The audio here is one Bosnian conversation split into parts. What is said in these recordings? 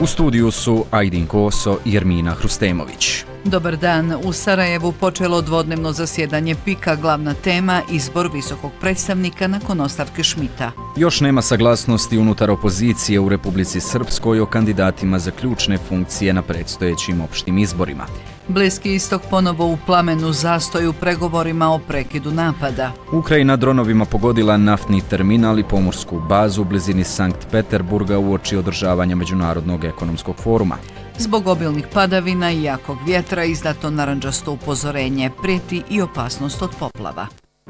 U studiju su Ajdin Koso i Jermina Hrustemović. Dobar dan. U Sarajevu počelo dvodnevno zasjedanje PIK-a, glavna tema izbor visokog predstavnika nakon ostavke Schmidta. Još nema saglasnosti unutar opozicije u Republici Srpskoj o kandidatima za ključne funkcije na predstojećim opštim izborima. Bliski istok ponovo u plamenu, zastoj u pregovorima o prekidu napada. Ukrajina dronovima pogodila naftni terminal i pomorsku bazu u blizini Sankt Peterburga uoči održavanja Međunarodnog ekonomskog foruma. Zbog obilnih padavina i jakog vjetra izdato narandžasto upozorenje, prijeti i opasnost od poplava.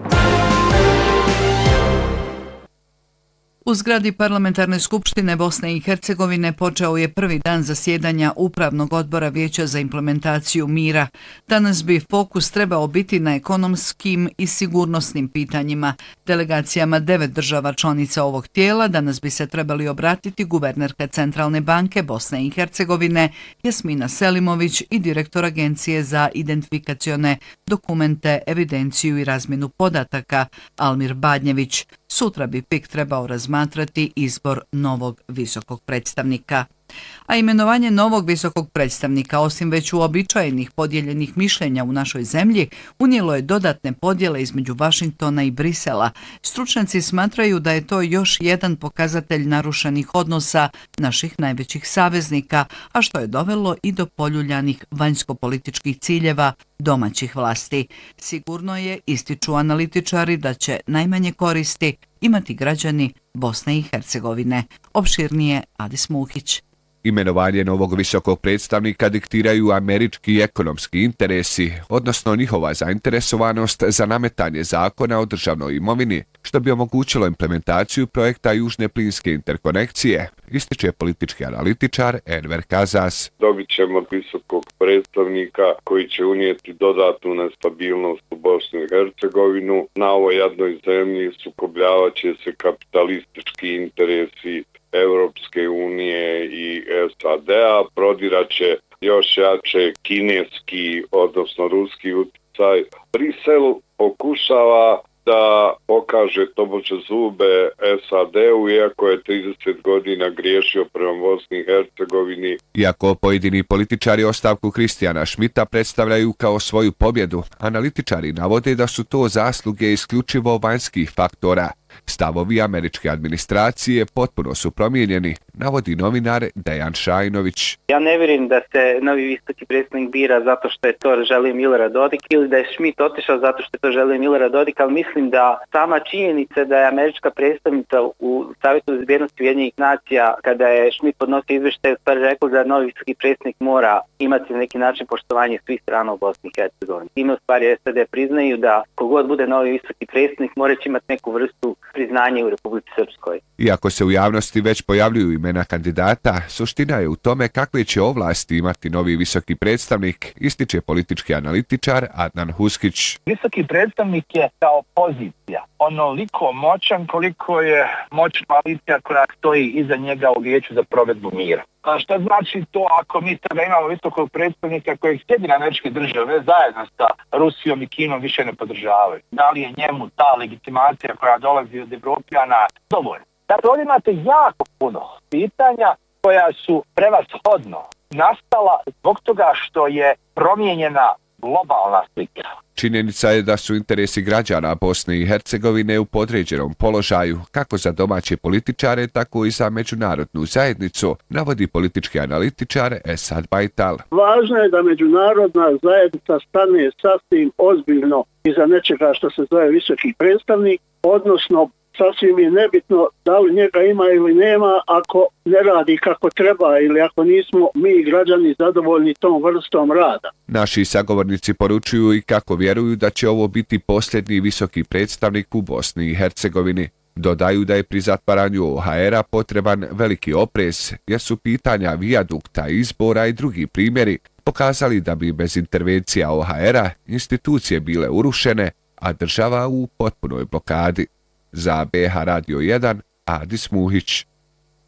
U zgradi Parlamentarne skupštine Bosne i Hercegovine počeo je prvi dan zasjedanja Upravnog odbora Vijeća za implementaciju mira. Danas bi fokus trebao biti na ekonomskim i sigurnosnim pitanjima. Delegacijama 9 država članica ovog tijela danas bi se trebali obratiti guvernerka Centralne banke Bosne i Hercegovine Jasmina Selimović i direktor Agencije za identifikacione dokumente, evidenciju i razmjenu podataka Almir Badnjević. Sutra bi PIK trebao razmatrati izbor novog visokog predstavnika. A imenovanje novog visokog predstavnika, osim već uobičajenih podijeljenih mišljenja u našoj zemlji, unijelo je dodatne podjele između Vašingtona i Brisela. Stručnjaci smatraju da je to još jedan pokazatelj narušenih odnosa naših najvećih saveznika, a što je dovelo i do poljuljanih vanjskopolitičkih ciljeva domaćih vlasti. Sigurno je, ističu analitičari, da će najmanje koristi imati građani Bosne i Hercegovine. Opširnije Adis Muhić. Imenovanje novog visokog predstavnika diktiraju američki ekonomski interesi, odnosno njihova zainteresovanost za nametanje zakona o državnoj imovini, što bi omogućilo implementaciju projekta Južne plinske interkonekcije, ističe politički analitičar Enver Kazas. Dobit ćemo visokog predstavnika koji će unijeti dodatnu nestabilnost u Bosnu i Hercegovinu. Na ovoj jednoj zemlji sukobljavat će se kapitalistički interesi Europske unije i SAD-a, prodiraće još jače kineski, odnosno ruski utjecaj. Brisel pokušava da pokaže tobože zube SAD-u, iako je 30 godina griješio prema Bosni i Hercegovini. Iako pojedini političari ostavku Kristijana Schmidta predstavljaju kao svoju pobjedu, analitičari navode da su to zasluge isključivo vanjskih faktora. Stavovi američke administracije potpuno su promijenjeni, navodi novinar Dejan Šajnović. Ja ne vjerujem da se novi visoki predstavnik bira zato što je to želio Milorad Dodik ili da je Schmidt otišao zato što je to želio Milorad Dodik, ali mislim da sama činjenica da je američka predstavnica u Savjetu za bezbjednost Ujedinjenih nacija, kada je Schmidt podnosio izvještaj, stvari rekao da novi visoki predstavnik mora imati na neki način poštovanje svih strana u Bosni i Hercegovini. Time u stvari SAD priznaju da kogod bude novi visoki predstavnik mora će imati neku vrstu priznanje u Republici Srpskoj. Iako se u javnosti već pojavljuju imena kandidata, suština je u tome kakve će ovlasti imati novi visoki predstavnik, ističe politički analitičar Adnan Huskić. Visoki predstavnik je kao pozicija onoliko moćan koliko je moćna koalicija koja stoji iza njega u Vijeću za provedbu mira. A šta znači to ako mi sada imamo visokog predstavnika kojeg Sjedinjene Američke Države zajedno sa Rusijom i Kinom više ne podržavaju? Da li je njemu ta legitimacija koja dolazi od Evropljana dovoljna? Dakle, ovdje imate jako puno pitanja koja su prevashodno nastala zbog toga što je promijenjena globalna slika. Činjenica je da su interesi građana Bosne i Hercegovine u podređenom položaju, kako za domaće političare, tako i za međunarodnu zajednicu, navodi politički analitičar Esad Bajtal. Važno je da međunarodna zajednica stane sasvim ozbiljno iza nečega što se zove visoki predstavnik, odnosno sasvim je nebitno da li njega ima ili nema ako ne radi kako treba ili ako nismo mi građani zadovoljni tom vrstom rada. Naši sagovornici poručuju i kako vjeruju da će ovo biti posljednji visoki predstavnik u Bosni i Hercegovini. Dodaju da je pri zatvaranju OHR-a potreban veliki oprez, jer su pitanja vijadukta, izbora i drugi primjeri pokazali da bi bez intervencija OHR-a institucije bile urušene, a država u potpunoj blokadi. Za BH Radio 1, Adis Muhić.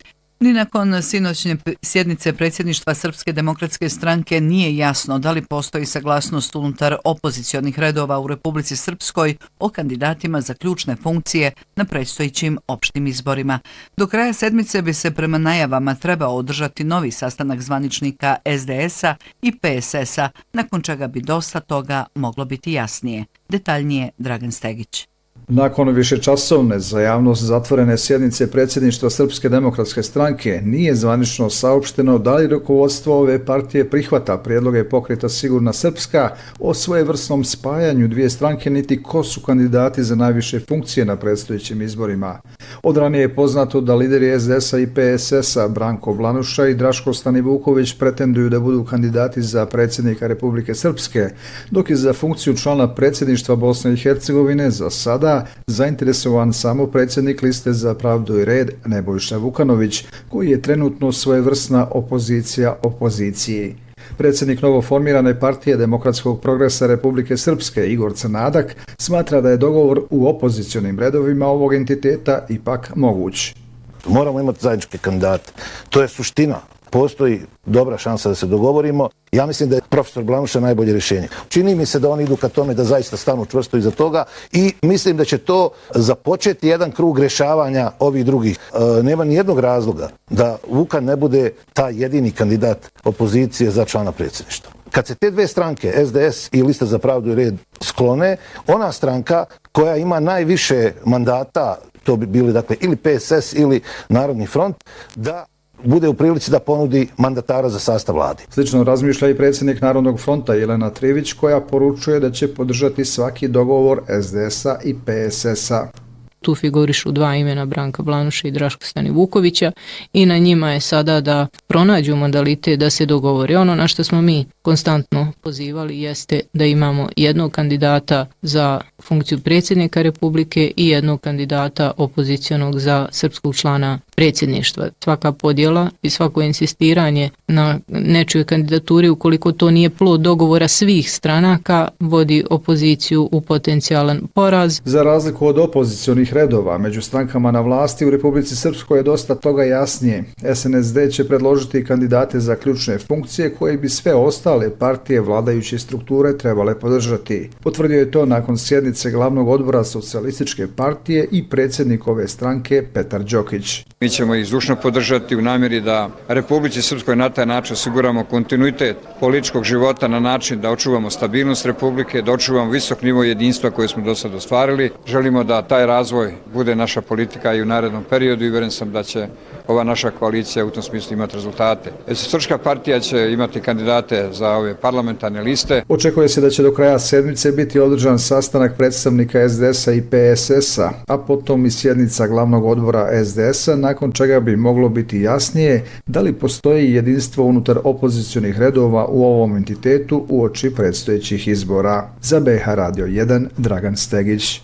Ni nakon sinoćnje sjednice predsjedništva Srpske demokratske stranke nije jasno da li postoji saglasnost unutar opozicionih redova u Republici Srpskoj o kandidatima za ključne funkcije na predstojećim opštim izborima. Do kraja sedmice bi se prema najavama trebao održati novi sastanak zvaničnika SDS-a i PSS-a, nakon čega bi dosta toga moglo biti jasnije. Detaljnije Dragan Stegić. Nakon višečasovne za javnost zatvorene sjednice predsjedništva Srpske demokratske stranke nije zvanično saopšteno da li rukovodstvo ove partije prihvata prijedloge Pokreta Sigurna Srpska o svojevrsnom spajanju dvije stranke, niti ko su kandidati za najviše funkcije na predstojećim izborima. Od ranije je poznato da lideri SDS-a i PSS-a Branko Blanuša i Draško Stanivuković pretenduju da budu kandidati za predsjednika Republike Srpske, dok je za funkciju člana predsjedništva Bosne i Hercegovine za sada zainteresovan samo predsjednik liste Za pravdu i red Nebojša Vukanović, koji je trenutno svojevrsna opozicija opoziciji. Predsjednik novoformirane partije Demokratskog progresa Republike Srpske Igor Crnadak smatra da je dogovor u opozicionim redovima ovog entiteta ipak moguć. Moramo imati zajedničke kandidate. To je suština. Postoji dobra šansa da se dogovorimo. Ja mislim da je profesor Blanuša najbolje rješenje. Čini mi se da oni idu ka tome da zaista stanu čvrsto iza toga i mislim da će to započeti jedan krug rješavanja ovih drugih. Nema ni jednog razloga da Vukan ne bude taj jedini kandidat opozicije za člana predsjedništva. Kad se te dve stranke, SDS i Lista za pravdu i red, sklone, ona stranka koja ima najviše mandata, to bi bili dakle ili PSS ili Narodni front, da bude u prilici da ponudi mandatara za sastav vlade. Slično razmišlja i predsjednik Narodnog fronta Jelena Trivić, koja poručuje da će podržati svaki dogovor SDS-a i PSS-a. Tu figurišu dva imena, Branka Blanuša i Draška Stanivukovića, i na njima je sada da pronađu modalitet da se dogovori. Ono na što smo mi konstantno pozivali jeste da imamo jednog kandidata za funkciju predsjednika Republike i jednog kandidata opozicionog za srpskog člana predsjedništva. Svaka podjela i svako insistiranje na nečijoj kandidaturi, ukoliko to nije plod dogovora svih stranaka, vodi opoziciju u potencijalan poraz. Za razliku od opozicionih redova, među strankama na vlasti u Republici Srpskoj je dosta toga jasnije. SNSD će predložiti kandidate za ključne funkcije koje bi sve ostale partije vladajuće strukture trebale podržati. Potvrdio je to nakon sjednice glavnog odbora Socijalističke partije i predsjednik ove stranke Petar Đokić. Mi ćemo ih zdušno podržati u namjeri da Republici Srpskoj na taj način osiguramo kontinuitet političkog života na način da očuvamo stabilnost Republike, da očuvamo visok nivo jedinstva koje smo do sada ostvarili. Želimo da taj razvoj bude naša politika i u narednom periodu i uvjeren sam da će ova naša koalicija u tom smislu imati rezultate. Srpska partija će imati kandidate za ove parlamentarne liste. Očekuje se da će do kraja sedmice biti održan sastanak predstavnika SDS-a i PSS-a, a potom i sjednica glavnog odbora SDS-a, nakon čega bi moglo biti jasnije da li postoji jedinstvo unutar opozicionih redova u ovom entitetu uoči predstojećih izbora. Za BH Radio 1, Dragan Stegić.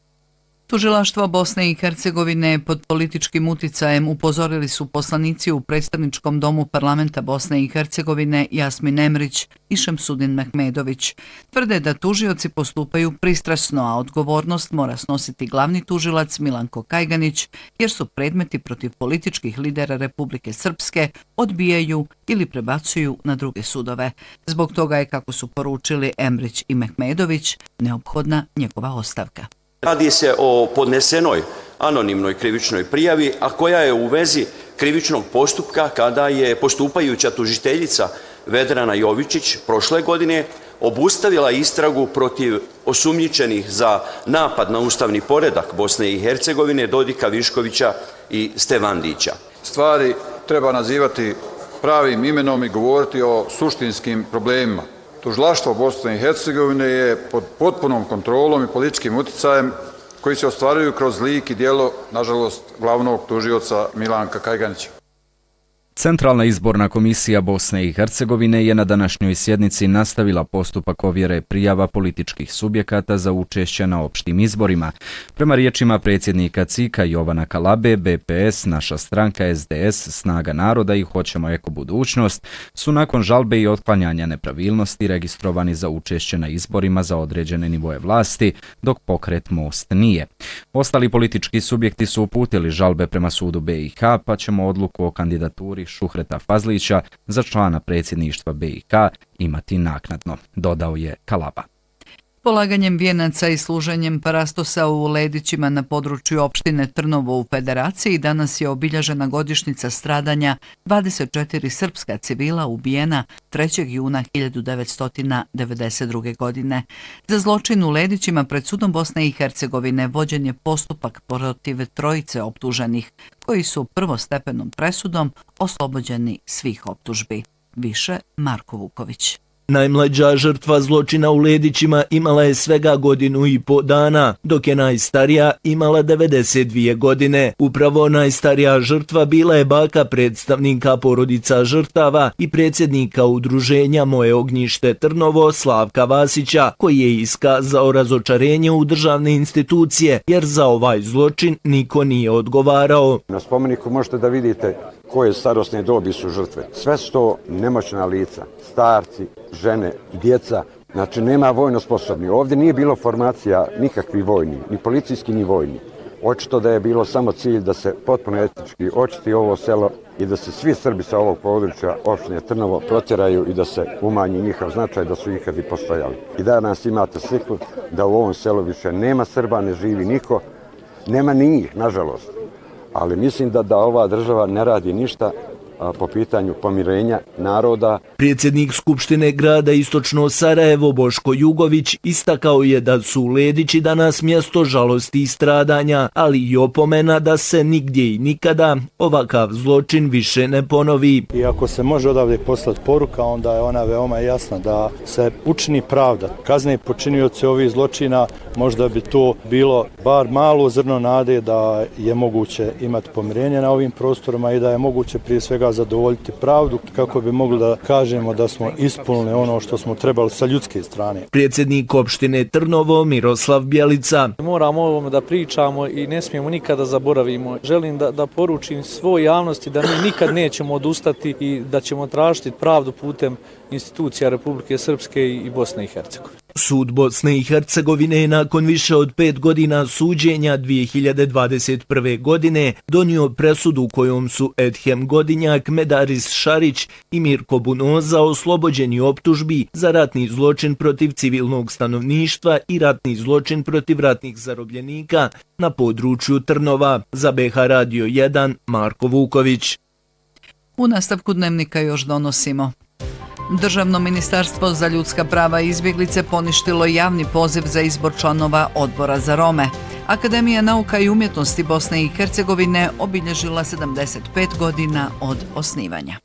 Tužilaštvo Bosne i Hercegovine pod političkim uticajem upozorili su poslanici u predstavničkom domu parlamenta Bosne i Hercegovine Jasmin Emrić i Šemsudin Mehmedović. Tvrde da tužioci postupaju pristrasno, a odgovornost mora snositi glavni tužilac Milanko Kajganić, jer su predmeti protiv političkih lidera Republike Srpske odbijaju ili prebacuju na druge sudove. Zbog toga je, kako su poručili Emrić i Mehmedović, neophodna njegova ostavka. Radi se o podnesenoj anonimnoj krivičnoj prijavi, a koja je u vezi krivičnog postupka kada je postupajuća tužiteljica Vedrana Jovičić prošle godine obustavila istragu protiv osumnjičenih za napad na ustavni poredak Bosne i Hercegovine Dodika Viškovića i Stevandića. Stvari treba nazivati pravim imenom i govoriti o suštinskim problemima. Tužilaštvo Bosne i Hercegovine je pod potpunom kontrolom i političkim uticajem koji se ostvaruju kroz lik i djelo, nažalost, glavnog tužioca Milanka Kajganića. Centralna izborna komisija Bosne i Hercegovine je na današnjoj sjednici nastavila postupak ovjere prijava političkih subjekata za učešće na opštim izborima. Prema riječima predsjednika CIK-a Jovana Kalabe, BPS, Naša stranka, SDS, Snaga naroda i Hoćemo eko budućnost su nakon žalbe i otklanjanja nepravilnosti registrovani za učešće na izborima za određene nivoje vlasti, dok pokret Most nije. Ostali politički subjekti su uputili žalbe prema sudu BiH, pa ćemo odluku o kandidaturi Šuhreta Fazlića za člana predsjedništva BiH imati naknadno, dodao je Kalaba. Polaganjem vijenaca i služenjem parastosa u Ledićima na području opštine Trnovo u Federaciji danas je obilježena godišnjica stradanja 24 srpska civila ubijena 3. juna 1992. godine. Za zločin u Ledićima pred sudom Bosne i Hercegovine vođen je postupak protiv trojice optuženih, koji su prvostepenom presudom oslobođeni svih optužbi. Više Marko Vuković. Najmlađa žrtva zločina u Ledićima imala je svega 1,5 godine, dok je najstarija imala 92 godine. Upravo najstarija žrtva bila je baka predstavnika porodica žrtava i predsjednika udruženja Moje ognjište Trnovo Slavka Vasića, koji je iskazao razočarenje u državne institucije, jer za ovaj zločin niko nije odgovarao. Na spomeniku možete da vidite koje starosne dobi su žrtve. Sve su to nemoćna lica, starci, žene, djeca, znači nema vojno sposobni. Ovdje nije bilo formacija nikakvi vojni, ni policijski, ni vojni. Očito da je bilo samo cilj da se potpuno etnički očiti ovo selo i da se svi Srbi sa ovog područja opštine Trnovo protjeraju i da se umanji njihov značaj da su ikad i postojali. I danas imate sliku da u ovom selu više nema Srba, ne živi niko, nema ni njih, nažalost. Ali mislim da ova država ne radi ništa po pitanju pomirenja naroda. Predsjednik Skupštine grada Istočno Sarajevo Boško Jugović istakao je da su Ledići danas mjesto žalosti i stradanja, ali i opomena da se nigdje i nikada ovakav zločin više ne ponovi. I ako se može odavde poslati poruka, onda je ona veoma jasna da se učini pravda. Kazni počinioci ovih zločina, možda bi to bilo bar malo zrno nade da je moguće imati pomirenje na ovim prostorima i da je moguće prije svega zadovoljiti pravdu kako bi mogli da kažemo da smo ispunili ono što smo trebali sa ljudske strane. Predsjednik opštine Trnovo Miroslav Bjelica. Moramo o ovome da pričamo i ne smijemo nikada zaboravimo. Želim da poručim svoj javnosti da mi nikad nećemo odustati i da ćemo tražiti pravdu putem institucija Republike Srpske i Bosne i Hercegovine. Sud Bosne i Hercegovine je nakon više od 5 godina suđenja 2021. godine donio presudu kojom su Edhem Godinjak, Medaris Šarić i Mirko Bunoza oslobođeni optužbi za ratni zločin protiv civilnog stanovništva i ratni zločin protiv ratnih zarobljenika na području Trnova. Za BH Radio 1 Marko Vuković. U nastavku dnevnika još donosimo. Državno ministarstvo za ljudska prava i izbjeglice poništilo javni poziv za izbor članova odbora za Rome. Akademija nauka i umjetnosti Bosne i Hercegovine obilježila 75 godina od osnivanja.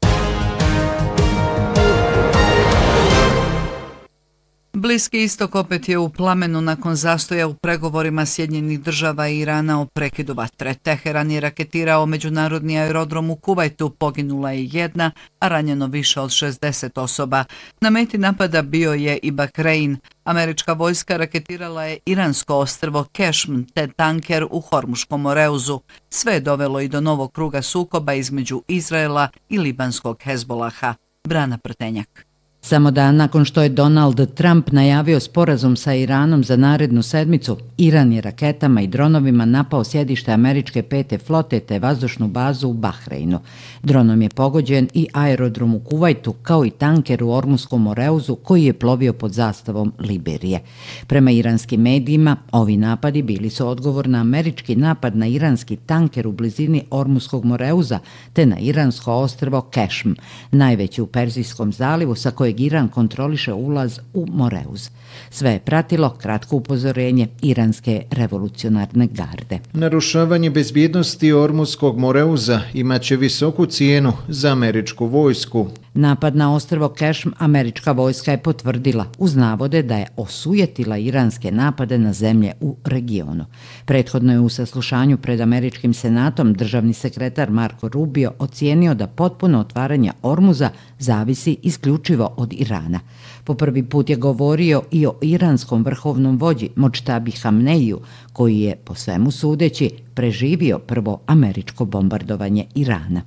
Bliski istok opet je u plamenu nakon zastoja u pregovorima Sjedinjenih država i Irana o prekidu vatre. Teheran je raketirao međunarodni aerodrom u Kuvajtu, poginula je 1, a ranjeno više od 60 osoba. Na meti napada bio je i Bahrein. Američka vojska raketirala je iransko ostrvo Kešm te tanker u Hormuškom Moreuzu. Sve je dovelo i do novog kruga sukoba između Izraela i libanskog Hezbolaha. Brana Prtenjak. Samo dan nakon što je Donald Trump najavio sporazum sa Iranom za narednu sedmicu, Iran je raketama i dronovima napao sjedište američke 5. flote te vazdušnu bazu u Bahreinu. Dronom je pogođen i aerodrom u Kuvajtu, kao i tanker u Ormuskom Moreuzu koji je plovio pod zastavom Liberije. Prema iranskim medijima, ovi napadi bili su odgovor na američki napad na iranski tanker u blizini Ormuskog Moreuza te na iransko ostrvo Kešm, najveće u Perzijskom zalivu sa kojeg Iran kontroliše ulaz u Moreuz. Sve je pratilo kratko upozorenje iranske revolucionarne garde. Narušavanje bezbjednosti Ormuskog Moreuza imaće visoku cijenu za američku vojsku. Napad na ostrvo Kešm američka vojska je potvrdila uz navode da je osujetila iranske napade na zemlje u regionu. Prethodno je u saslušanju pred američkim senatom državni sekretar Marco Rubio ocijenio da potpuno otvaranje Ormuza zavisi isključivo od Irana. Po prvi put je govorio i o iranskom vrhovnom vođi Modžtabi Hamneiju, koji je, po svemu sudeći, preživio prvo američko bombardovanje Irana.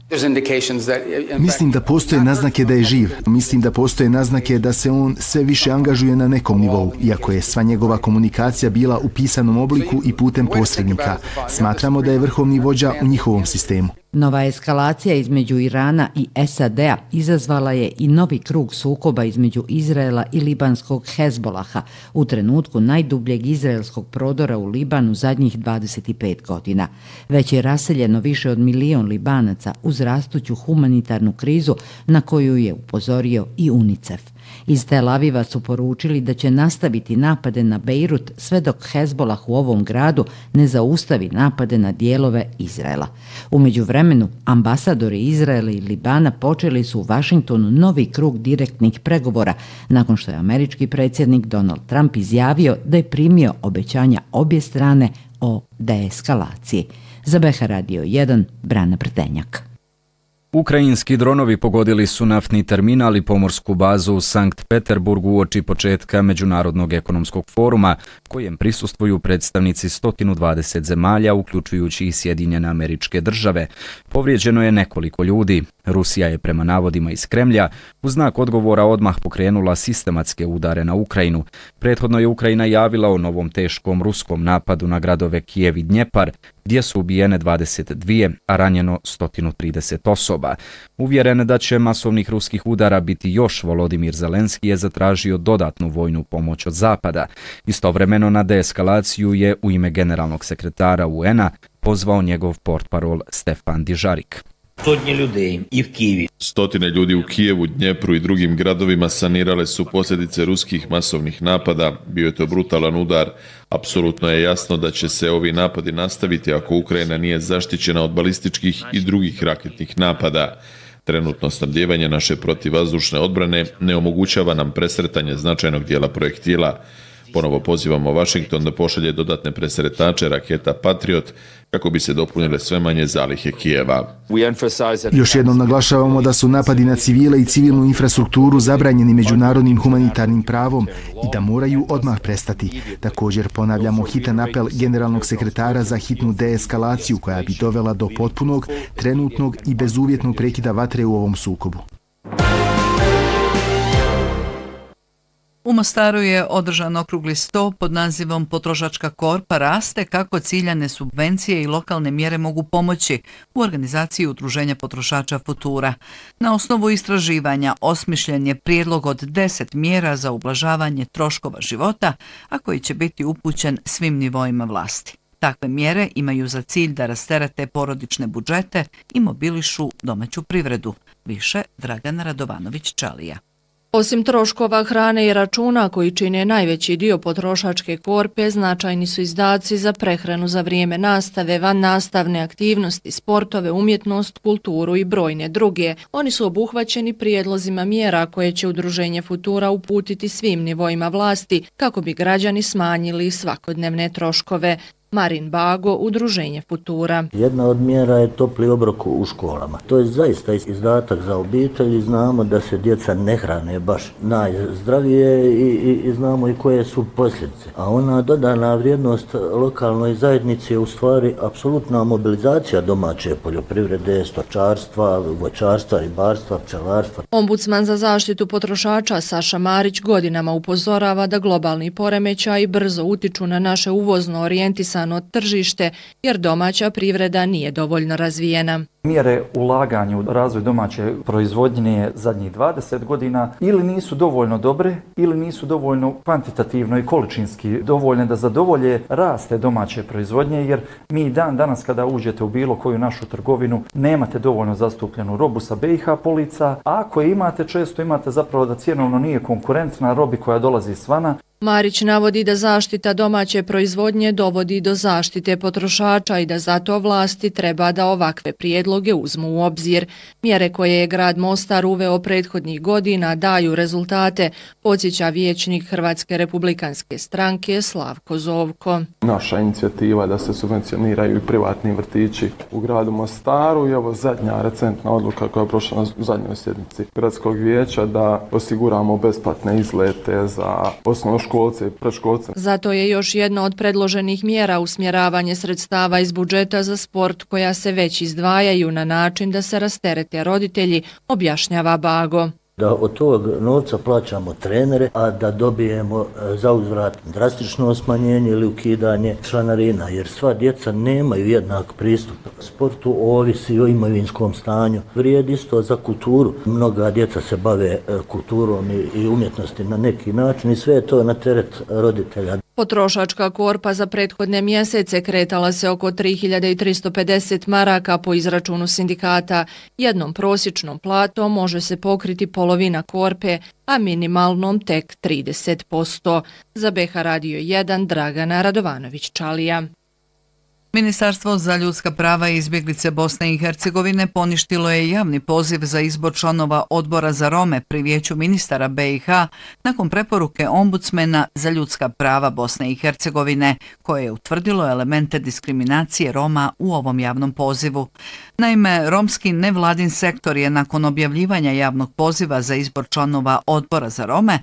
Mislim da postoje naznake da je živ. Mislim da postoje naznake da se on sve više angažuje na nekom nivou, iako je sva njegova komunikacija bila u pisanom obliku i putem posrednika. Smatramo da je vrhovni vođa u njihovom sistemu. Nova eskalacija između Irana i SAD-a izazvala je i novi krug sukoba između Izraela i libanskog Hezbolaha u trenutku najdubljeg izraelskog prodora u Libanu zadnjih 25 godina. Već je raseljeno više od 1 milion Libanaca uz rastuću humanitarnu krizu na koju je upozorio i UNICEF. Iz Tel Aviva su poručili da će nastaviti napade na Bejrut sve dok Hezbolah u ovom gradu ne zaustavi napade na dijelove Izraela. U međuvremenu, ambasadori Izraela i Libana počeli su u Vašingtonu novi krug direktnih pregovora nakon što je američki predsjednik Donald Trump izjavio da je primio obećanja obje strane o deeskalaciji. Za BH Radio 1, Brana Prtenjak. Ukrajinski dronovi pogodili su naftni terminal i pomorsku bazu u Sankt Peterburgu uoči početka Međunarodnog ekonomskog foruma, kojem prisustvuju predstavnici 120 zemalja, uključujući i Sjedinjene Američke Države. Povrijeđeno je nekoliko ljudi. Rusija je prema navodima iz Kremlja u znak odgovora odmah pokrenula sistematske udare na Ukrajinu. Prethodno je Ukrajina javila o novom teškom ruskom napadu na gradove Kijev i Dnjepar, gdje su ubijene 22, a ranjeno 130 osoba. Uvjeren da će masovnih ruskih udara biti još, Volodimir Zelenski je zatražio dodatnu vojnu pomoć od Zapada. Istovremeno na deeskalaciju je u ime generalnog sekretara UN-a pozvao njegov portparol Stefan Dižarik. Stotine ljudi u Kijevu, Dnjepru i drugim gradovima sanirale su posljedice ruskih masovnih napada. Bio je to brutalan udar. Apsolutno je jasno da će se ovi napadi nastaviti ako Ukrajina nije zaštićena od balističkih i drugih raketnih napada. Trenutno snabdijevanje naše protivvazdušne odbrane ne omogućava nam presretanje značajnog dijela projektila. Ponovo pozivamo Washington da pošalje dodatne presretače raketa Patriot kako bi se dopunile sve manje zalihe Kijeva. Još jednom naglašavamo da su napadi na civile i civilnu infrastrukturu zabranjeni međunarodnim humanitarnim pravom i da moraju odmah prestati. Također ponavljamo hitan apel generalnog sekretara za hitnu deeskalaciju koja bi dovela do potpunog, trenutnog i bezuvjetnog prekida vatre u ovom sukobu. U Mostaru je održan okrugli sto pod nazivom Potrošačka korpa raste, kako ciljane subvencije i lokalne mjere mogu pomoći u organizaciji Udruženja potrošača Futura. Na osnovu istraživanja osmišljen je prijedlog od 10 mjera za ublažavanje troškova života, a koji će biti upućen svim nivoima vlasti. Takve mjere imaju za cilj da rasterete porodične budžete i mobilišu domaću privredu. Više Dragana Radovanović-Čalija. Osim troškova hrane i računa koji čine najveći dio potrošačke korpe, značajni su izdaci za prehranu za vrijeme nastave, vannastavne aktivnosti, sportove, umjetnost, kulturu i brojne druge. Oni su obuhvaćeni prijedlozima mjera koje će Udruženje Futura uputiti svim nivoima vlasti kako bi građani smanjili svakodnevne troškove. Marin Bago, Udruženje Futura. Jedna od mjera je topli obrok u školama. To je zaista izdatak za obitelj i znamo da se djeca ne hrane baš najzdravije i znamo i koje su posljedice. A ona dodana vrijednost lokalnoj zajednici je u stvari apsolutna mobilizacija domaće poljoprivrede, stočarstva, voćarstva, ribarstva, pčelarstva. Ombudsman za zaštitu potrošača Saša Marić godinama upozorava da globalni poremećaji brzo utiču na naše uvozno orijentisano tržište jer domaća privreda nije dovoljno razvijena. Mjere ulaganja u razvoj domaće proizvodnje zadnjih 20 godina ili nisu dovoljno dobre ili nisu dovoljno kvantitativno i količinski dovoljne da zadovolje raste domaće proizvodnje, jer mi danas kada uđete u bilo koju našu trgovinu nemate dovoljno zastupljenu robu sa BiH polica, a ako imate često imate zapravo da cjenovno nije konkurentna robi koja dolazi svana. Marić navodi da zaštita domaće proizvodnje dovodi do zaštite potrošača i da zato vlasti treba da ovakve prijedloge uzmu u obzir. Mjere koje je grad Mostar uveo prethodnih godina daju rezultate, podsjeća vijećnik Hrvatske republikanske stranke Slavko Zovko. Naša inicijativa da se subvencioniraju i privatni vrtići u gradu Mostaru i evo zadnja recentna odluka koja je prošla na zadnjoj sjednici gradskog vijeća da osiguramo besplatne izlete za osnovnoškolce i predškolce. Zato je još jedna od predloženih mjera usmjeravanje sredstava iz budžeta za sport koja se već izdvajaju na način da se rasterete roditelji, objašnjava Bago. Da od tog novca plaćamo trenere, a da dobijemo za uzvrat drastično smanjenje ili ukidanje članarina, jer sva djeca nemaju jednak pristup sportu, ovisi o imovinskom stanju. Vrijedi isto za kulturu. Mnoga djeca se bave kulturom i umjetnosti na neki način i sve je to na teret roditelja. Potrošačka korpa za prethodne mjesece kretala se oko 3350 maraka po izračunu sindikata. Jednom prosječnom platom može se pokriti polovina korpe, a minimalnom tek 30%. Za BH Radio 1 Dragana Radovanović-Čalija. Ministarstvo za ljudska prava i izbjeglice Bosne i Hercegovine poništilo je javni poziv za izbor članova odbora za Rome pri vijeću ministara BiH nakon preporuke ombudsmena za ljudska prava Bosne i Hercegovine, koje je utvrdilo elemente diskriminacije Roma u ovom javnom pozivu. Naime, romski nevladin sektor je nakon objavljivanja javnog poziva za izbor članova odbora za Rome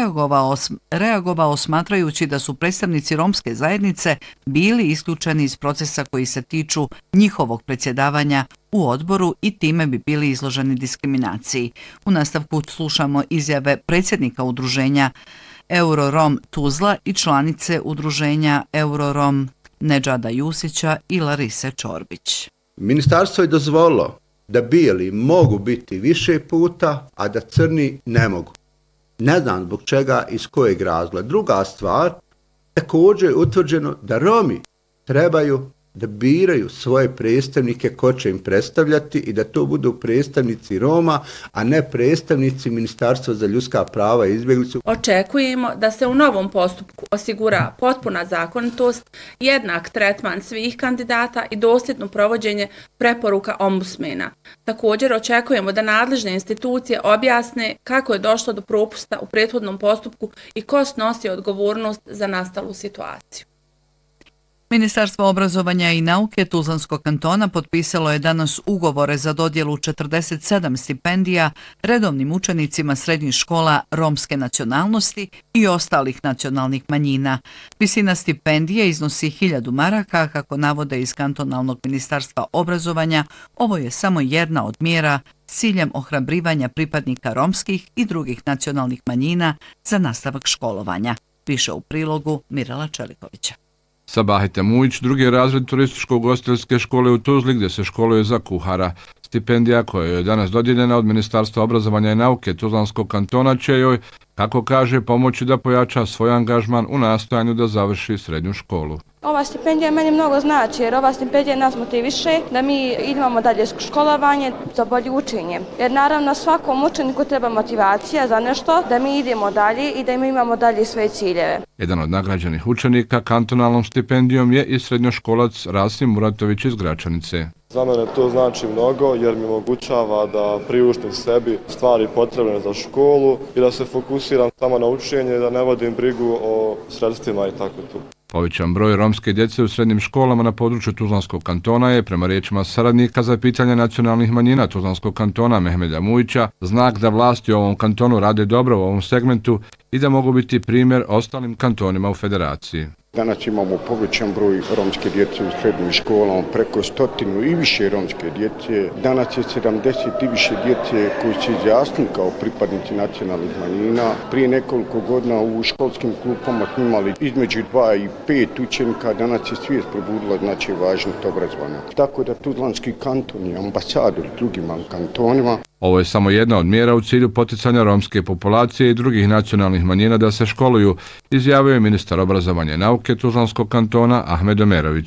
reagovao smatrajući da su predstavnici romske zajednice bili isključeni iz procesa koji se tiču njihovog predsjedavanja u odboru i time bi bili izloženi diskriminaciji. U nastavku slušamo izjave predsjednika udruženja Eurorom Tuzla i članice udruženja Eurorom Nedžada Jusića i Larise Čorbić. Ministarstvo je dozvolilo da bijeli mogu biti više puta, a da crni ne mogu. Ne znam zbog čega, iz kojeg razloga. Druga stvar, također je utvrđeno da Romi trebaju da biraju svoje predstavnike ko će im predstavljati i da to budu predstavnici Roma, a ne predstavnici Ministarstva za ljudska prava i izbjeglicu. Očekujemo da se u novom postupku osigura potpuna zakonitost, jednak tretman svih kandidata i dosljedno provođenje preporuka ombudsmena. Također očekujemo da nadležne institucije objasne kako je došlo do propusta u prethodnom postupku i ko snosi odgovornost za nastalu situaciju. Ministarstvo obrazovanja i nauke Tuzlanskog kantona potpisalo je danas ugovore za dodjelu 47 stipendija redovnim učenicima srednjih škola romske nacionalnosti i ostalih nacionalnih manjina. Visina stipendije iznosi 1000 maraka, kako navode iz kantonalnog ministarstva obrazovanja. Ovo je samo jedna od mjera s ciljem ohrabrivanja pripadnika romskih i drugih nacionalnih manjina za nastavak školovanja. Piše u prilogu Mirela Čelikovića. Sabahite Mujić, drugi razred turističko-ugostiteljske škole u Tuzli gdje se školuje za kuhara. Stipendija koja je danas dodijeljena od Ministarstva obrazovanja i nauke Tuzlanskog kantona će joj, kako kaže, pomoći da pojača svoj angažman u nastojanju da završi srednju školu. Ova stipendija meni mnogo znači jer ova stipendija nas motiviše da mi idemo dalje školovanje za bolje učenje. Jer naravno svakom učeniku treba motivacija za nešto da mi idemo dalje i da mi imamo dalje svoje ciljeve. Jedan od nagrađenih učenika kantonalnom stipendijom je i srednjoškolac Rasim Muratović iz Gračanice. Za mene to znači mnogo jer mi omogućava da priuštim sebi stvari potrebne za školu i da se fokusiram samo na učenje, da ne vodim brigu o sredstvima i tako tu. Povećan broj romske djece u srednjim školama na području Tuzlanskog kantona je, prema riječima saradnika za pitanje nacionalnih manjina Tuzlanskog kantona Mehmeda Mujića, znak da vlasti u ovom kantonu rade dobro u ovom segmentu i da mogu biti primjer ostalim kantonima u federaciji. Danas imamo povećan broj romske djece u srednjim školama, preko 100 i više romske djece. Danas je 70 i više djece koji se izjasnili kao pripadnici nacionalnih manjina. Prije nekoliko godina u školskim klupama smo imali između 2 i 5 učenika, danas je svijest probudila znači važnost obrazovanja. Tako da Tuzlanski kanton je ambasador drugim kantonima. Ovo je samo jedna od mjera u cilju poticanja romske populacije i drugih nacionalnih manjina da se školuju, izjavio je ministar obrazovanja i nauke Tuzlanskog kantona Ahmed Omerović.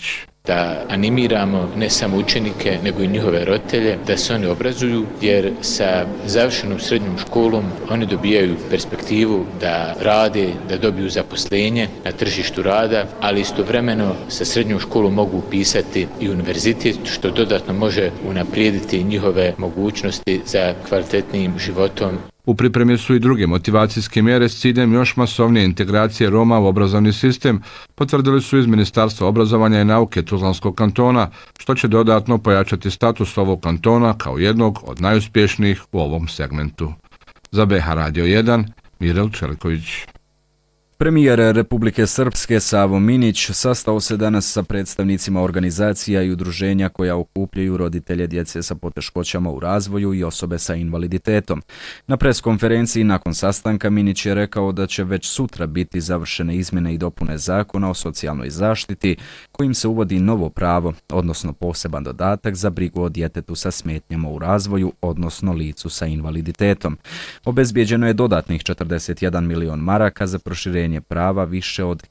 da animiramo ne samo učenike, nego i njihove roditelje, da se oni obrazuju, jer sa završenom srednjom školom oni dobijaju perspektivu da rade, da dobiju zaposlenje na tržištu rada, ali istovremeno sa srednjom školom mogu upisati i univerzitet, što dodatno može unaprijediti njihove mogućnosti za kvalitetnijim životom. U pripremi su i druge motivacijske mjere s ciljem još masovnije integracije Roma u obrazovni sistem, potvrdili su iz Ministarstva obrazovanja i nauke Tuzlanskog kantona, što će dodatno pojačati status ovog kantona kao jednog od najuspješnijih u ovom segmentu. Za BH Radio 1, Mirel Čeliković. Premijer Republike Srpske Savo Minić sastao se danas sa predstavnicima organizacija i udruženja koja okupljaju roditelje djece sa poteškoćama u razvoju i osobe sa invaliditetom. Na preskonferenciji nakon sastanka Minić je rekao da će već sutra biti završene izmjene i dopune Zakona o socijalnoj zaštiti, kojim se uvodi novo pravo, odnosno poseban dodatak za brigu o djetetu sa smetnjama u razvoju, odnosno licu sa invaliditetom. Obezbijeđeno je dodatnih 41 milion maraka za proširenje prava više od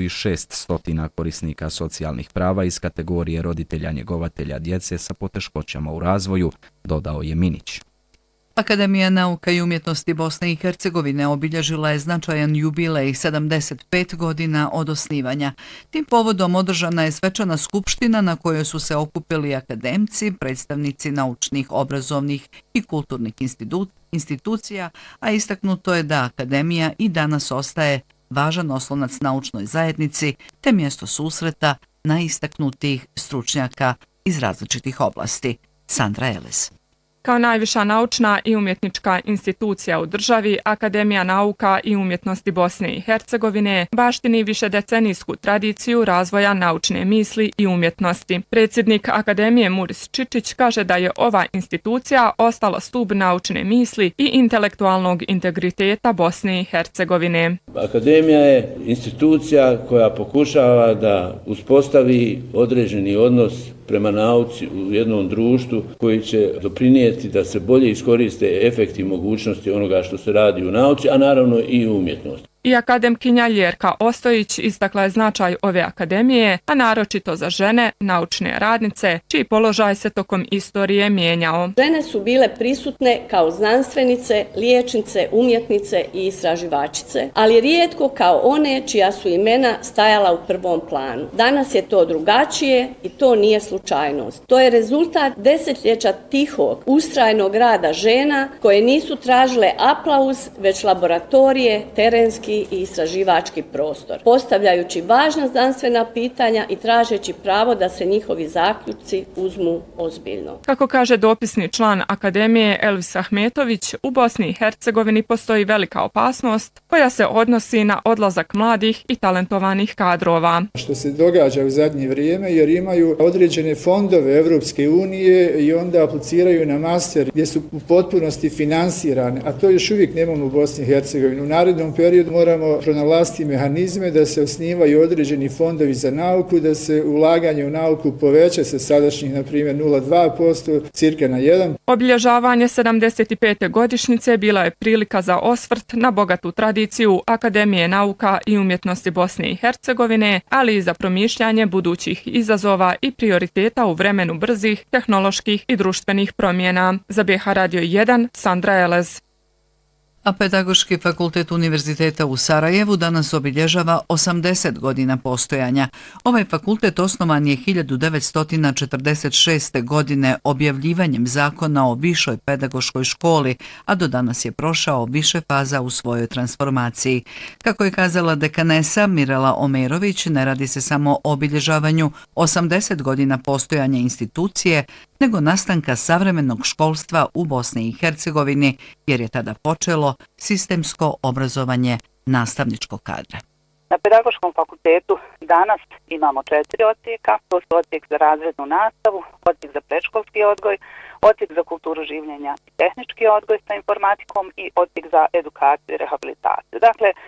1600 korisnika socijalnih prava iz kategorije roditelja njegovatelja djece sa poteškoćama u razvoju, dodao je Minić. Akademija nauka i umjetnosti Bosne i Hercegovine obilježila je značajan jubilej 75 godina od osnivanja. Tim povodom održana je svečana skupština na kojoj su se okupili akademci, predstavnici naučnih, obrazovnih i kulturnih institucija, a istaknuto je da Akademija i danas ostaje važan oslonac naučnoj zajednici te mjesto susreta najistaknutijih stručnjaka iz različitih oblasti. Sandra Eles. Kao najviša naučna i umjetnička institucija u državi, Akademija nauka i umjetnosti Bosne i Hercegovine baštini višedecenijsku tradiciju razvoja naučne misli i umjetnosti. Predsjednik Akademije Muris Čičić kaže da je ova institucija ostala stub naučne misli i intelektualnog integriteta Bosne i Hercegovine. Akademija je institucija koja pokušava da uspostavi određeni odnos prema nauci u jednom društvu koji će doprinijeti da se bolje iskoriste efekti i mogućnosti onoga što se radi u nauci, a naravno i u umjetnosti. I akademkinja Ljerka Ostojić istakla je značaj ove akademije, a naročito za žene, naučne radnice, čiji položaj se tokom istorije mijenjao. Žene su bile prisutne kao znanstvenice, liječnice, umjetnice i istraživačice, ali rijetko kao one čija su imena stajala u prvom planu. Danas je to drugačije i to nije slučajnost. To je rezultat desetljeća tihog, ustrajnog rada žena koje nisu tražile aplauz, već laboratorije, terenski i istraživački prostor, postavljajući važna znanstvena pitanja i tražeći pravo da se njihovi zaključci uzmu ozbiljno. Kako kaže dopisni član Akademije Elvis Ahmetović, u Bosni i Hercegovini postoji velika opasnost koja se odnosi na odlazak mladih i talentovanih kadrova. Što se događa u zadnje vrijeme, jer imaju određene fondove Evropske unije i onda apliciraju na master gdje su u potpunosti finansirane, a to još uvijek nemamo u Bosni i Hercegovini. U narednom periodu moramo pronalaziti mehanizme da se osnivaju određeni fondovi za nauku, da se ulaganje u nauku poveća sa sadašnjih, na primjer, 0,2%, cirka na 1%. Obilježavanje 75. godišnjice bila je prilika za osvrt na bogatu tradiciju Akademije nauka i umjetnosti Bosne i Hercegovine, ali i za promišljanje budućih izazova i prioriteta u vremenu brzih, tehnoloških i društvenih promjena. Za BH Radio 1, Sandra Elez. A Pedagoški fakultet Univerziteta u Sarajevu danas obilježava 80 godina postojanja. Ovaj fakultet osnovan je 1946. godine objavljivanjem zakona o višoj pedagoškoj školi, a do danas je prošao više faza u svojoj transformaciji. Kako je kazala dekanesa Mirela Omerović, ne radi se samo o obilježavanju 80 godina postojanja institucije, nego nastanka savremenog školstva u Bosni i Hercegovini, jer je tada počelo sistemsko obrazovanje nastavničkog kadra. Na Pedagoškom fakultetu danas imamo 4 odsjeka. To su odsjek za razrednu nastavu, odsjek za predškolski odgoj, odsjek za kulturu življenja i tehnički odgoj sa informatikom i odsjek za edukaciju i rehabilitaciju. Dakle,